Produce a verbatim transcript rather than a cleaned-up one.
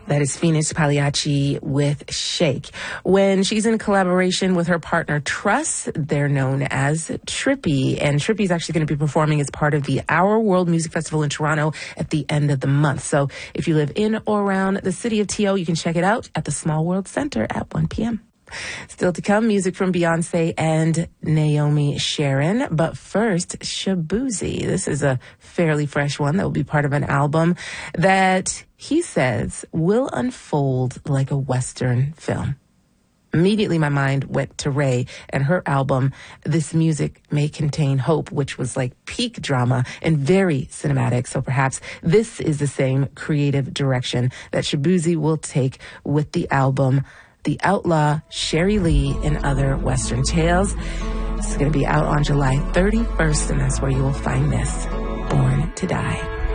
That is Phoenix Pagliacci with Shake. When she's in collaboration with her partner Truss, they're known as Trippie. And Trippie is actually going to be performing as part of the Our World Music Festival in Toronto at the end of the month. So if you live in or around the city of T O, you can check it out at the Small World Center at one p.m. Still to come, music from Beyonce and Naomi Sharon. But first, Shaboozey. This is a fairly fresh one that will be part of an album that he says will unfold like a Western film. Immediately, my mind went to Ray and her album, This Music May Contain Hope, which was like peak drama and very cinematic. So perhaps this is the same creative direction that Shaboozey will take with the album The Outlaw, Sherry Lee, and Other Western Tales. This is going to be out on July thirty-first, and that's where you will find this, Born to Die.